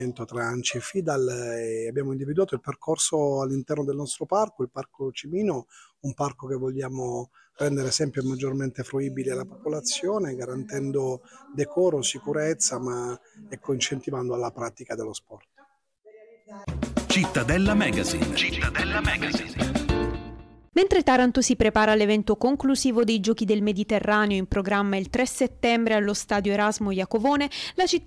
tra ANCI e FIDAL abbiamo individuato il percorso all'interno del nostro parco, il Parco Cimino, un parco che vogliamo rendere sempre maggiormente fruibile alla popolazione, garantendo decoro, sicurezza, ma incentivando alla pratica dello sport. Cittadella Magazine. Cittadella Magazine. Mentre Taranto si prepara all'evento conclusivo dei Giochi del Mediterraneo in programma il 3 settembre allo stadio Erasmo Iacovone, la città